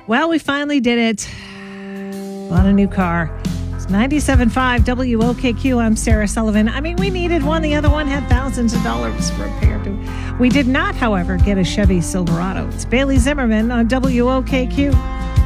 Well, we finally did it. Bought a new car. It's 97.5 WOKQ. I'm Sarah Sullivan. I mean, we needed one. The other one had thousands of dollars repaired. We did not, however, get a Chevy Silverado. It's Bailey Zimmerman on WOKQ.